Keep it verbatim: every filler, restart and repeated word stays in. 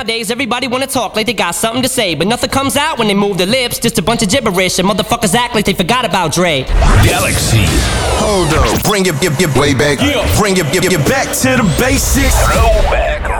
Nowadays, everybody wanna talk like they got something to say, but nothing comes out when they move their lips. Just a bunch of gibberish, and motherfuckers act like they forgot about Dre. Galaxy. Hold up, bring your, your, your way back. Yeah. Bring your, your, your back to the basics. Throwback